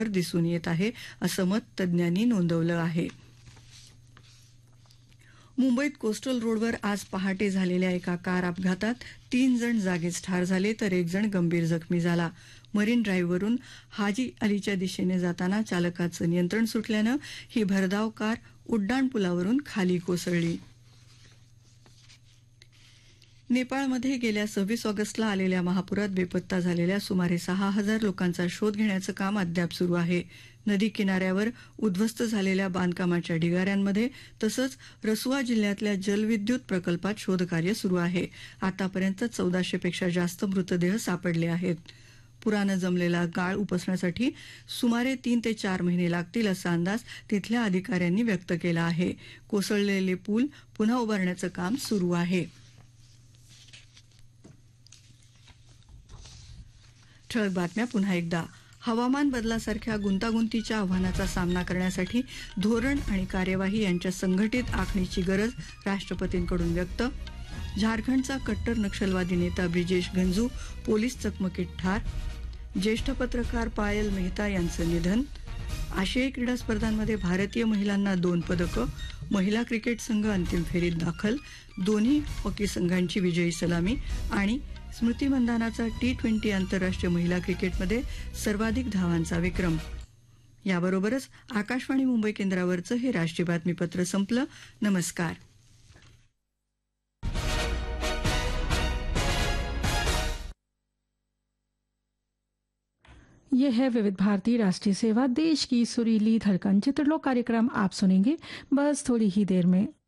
दिसून येत आहे असं मत तज्ज्ञांनी नोंदवलं आहे. मुंबईत कोस्टल रोडवर आज पहाटे झालेल्या एका कार अपघातात 3 जण जागीच ठार झाले तर 1 जण गंभीर जखमी झाला. मरीन ड्राईव्हवरून हाजी अलीच्या दिशेने जाताना चालकाचं नियंत्रण सुटल्यानं ही भरधाव कार उड्डाणपुलावरून खाली कोसळली. नेपाळमध्ये गेल्या 26 ऑगस्टला आलेल्या महापुरात बेपत्ता झालेल्या सुमारे 6,000 लोकांचा शोध घेण्याचं काम अद्याप सुरू आहे. नदी किनाऱ्यावर उद्ध्वस्त झालेल्या बांधकामाच्या ढिगाऱ्यांमध्ये तसंच रसुआ जिल्ह्यातल्या जलविद्युत प्रकल्पात शोधकार्य सुरू आहे. आतापर्यंत 1400 पेक्षा जास्त मृतदेह सापडले आहेत. पुरानं जमलेला गाळ उपसण्यासाठी सुमारे 3 ते 4 महिने लागतील असा अंदाज तिथल्या अधिकाऱ्यांनी व्यक्त केला आहे. कोसळलेले पूल पुन्हा उभारण्याचं काम सुरू आहे. ठळक बातम्या पुन्हा एकदा. हवामान बदलासारख्या गुंतागुंतीच्या आव्हानाचा सामना करण्यासाठी धोरण आणि कार्यवाही यांच्या संघटित आखणीची गरज राष्ट्रपतींकडून व्यक्त. झारखंडचा कट्टर नक्षलवादी नेता ब्रिजेश गंजू पोलीस चकमकीत ठार. ज्येष्ठ पत्रकार पायल मेहता यांचं निधन. आशियाई क्रीडा स्पर्धांमध्ये भारतीय महिलांना 2 पदकं. महिला क्रिकेट संघ अंतिम फेरीत दाखल. दोन्ही हॉकी संघांची विजयी सलामी. आणि स्मृती मंदानाचा T20 आंतरराष्ट्रीय महिला क्रिकेटमध्ये सर्वाधिक धावांचा विक्रम. याबरोबरच आकाशवाणी मुंबई केंद्रावरचं हे राष्ट्रीय बातमीपत्र संपलं. नमस्कार. ये है विविध भारती राष्ट्रीय सेवा, देश की सुरीली धड़कन. चित्रलोक कार्यक्रम आप सुनेंगे बस थोड़ी ही देर में.